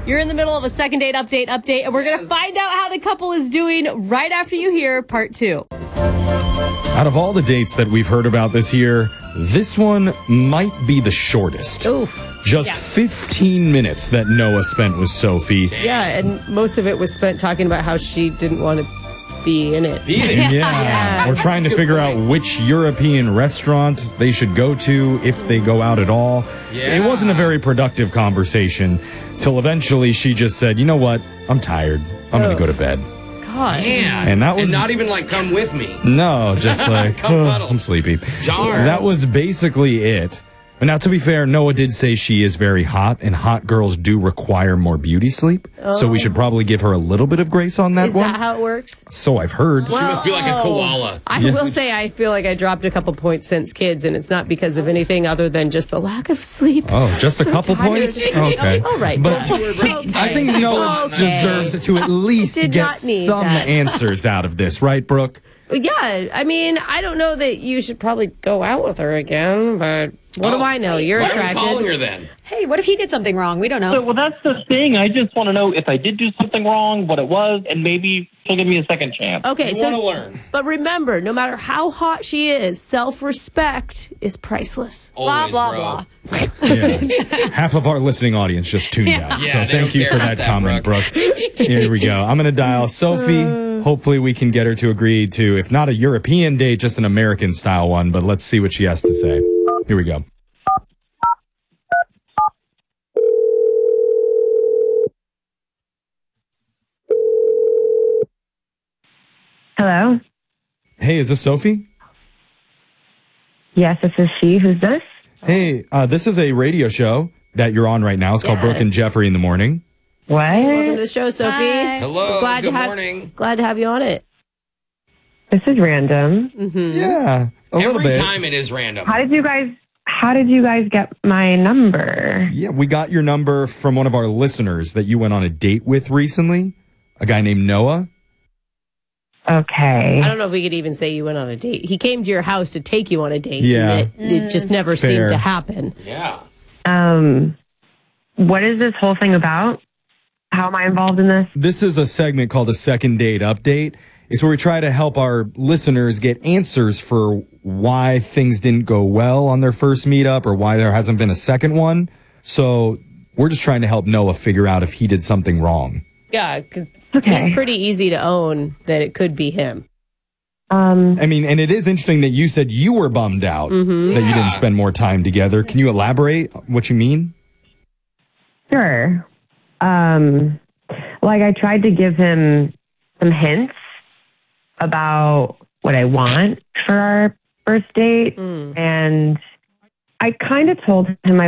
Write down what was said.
You're in the middle of a second date update, and we're going to find out how the couple is doing right after you hear part 2. Out of all the dates that we've heard about this year, this one might be the shortest. Oof. Just 15 minutes that Noah spent with Sophie. Yeah, and most of it was spent talking about how she didn't want to be in it. Yeah. We're trying to figure out which European restaurant they should go to if they go out at all. Yeah. It wasn't a very productive conversation till eventually she just said, you know what? I'm tired. I'm going to go to bed. God. Man. And that was not even like, come with me. No, just like, come cuddle. I'm sleepy. Darn. That was basically it. But now, to be fair, Noah did say she is very hot, and hot girls do require more beauty sleep. So we should probably give her a little bit of grace on that one. Is that how it works? So I've heard. She must be like a koala. I will say I feel like I dropped a couple points since kids, and it's not because of anything other than just the lack of sleep. Oh, just a couple points? Okay. All right. But I think Noah deserves to at least get some answers out of this, right, Brooke? Yeah, I mean, I don't know that you should probably go out with her again, but what do I know? You're attracted. Why are you calling her then? Hey, what if he did something wrong? We don't know. Well, that's the thing. I just want to know if I did do something wrong, what it was, and maybe she'll give me a second chance. Okay, You want to learn. But remember, no matter how hot she is, self-respect is priceless. Blah, Always, blah, bro. blah. Yeah. Half of our listening audience just tuned out. Yeah, So they thank don't you for care that about comment, that, Brooke. Here we go. I'm going to dial Sophie. Hopefully we can get her to agree to, if not a European date, just an American-style one. But let's see what she has to say. Here we go. Hello? Hey, is this Sophie? Yes, this is she. Who's this? Hey, this is a radio show that you're on right now. It's called Brooke and Jeffrey in the Morning. What? Welcome to the show, Sophie. Hi. Hello. Glad Good to have, morning. Glad to have you on it. This is random. Yeah, a little Every bit. time it is random. How did you guys get my number? Yeah, we got your number from one of our listeners that you went on a date with recently. A guy named Noah. Okay. I don't know if we could even say you went on a date. He came to your house to take you on a date. Yeah. And it just never seemed to happen. Yeah. What is this whole thing about? How am I involved in this? This is a segment called a second date update. It's where we try to help our listeners get answers for why things didn't go well on their first meetup or why there hasn't been a second one. So we're just trying to help Noah figure out if he did something wrong. Yeah, because Okay. it's pretty easy to own that it could be him. I mean, and it is interesting that you said you were bummed out that you didn't spend more time together. Can you elaborate what you mean? Sure. Like I tried to give him some hints about what I want for our first date, and I kind of told him I